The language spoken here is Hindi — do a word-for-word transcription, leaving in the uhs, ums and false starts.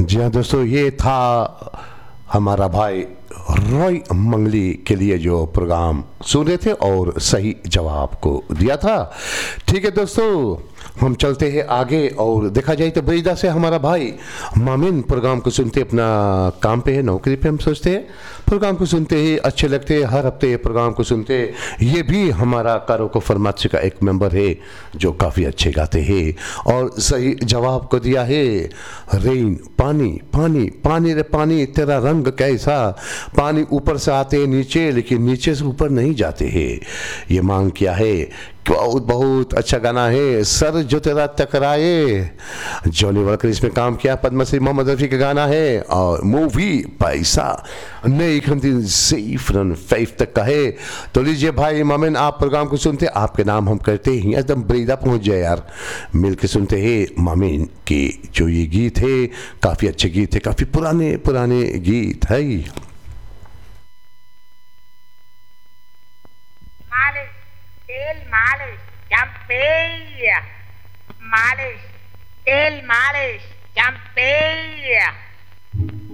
जी हाँ दोस्तों, ये था हमारा भाई रॉय मंगली के लिए जो प्रोग्राम सुने थे और सही जवाब को दिया था। ठीक है दोस्तों, हम चलते हैं आगे और देखा जाए तो बरीदा से हमारा भाई मामिन प्रोग्राम को सुनते अपना काम पे है, नौकरी पे हम सोचते हैं प्रोग्राम को सुनते ही अच्छे लगते हैं, हर हफ्ते ये प्रोग्राम को सुनते। ये भी हमारा कारो को फरमाच का एक मेंबर है जो काफ़ी अच्छे गाते हैं और सही जवाब को दिया है रेन, पानी पानी पानी रे पानी तेरा रंग कैसा। पानी ऊपर से आते हैं नीचे लेकिन नीचे से ऊपर नहीं जाते हैं, ये मांग किया है। बहुत बहुत अच्छा गाना है सर जो तेरा टकराए, जॉनी वॉकर इसमें काम किया, पद्मश्री मोहम्मद रफ़ी का गाना है और मूवी पैसा नई खंडन फाइव तक का है। तो लीजिए भाई मामिन, आप प्रोग्राम को सुनते, आपके नाम हम करते ही एकदम बरीदा पहुंच जाए यार, मिल के सुनते हैं मामिन के जो ये गीत है, काफ़ी अच्छे गीत है, काफ़ी पुराने पुराने गीत है। तेल मालिश चंपे, मालिश तेल मालिश चंपे।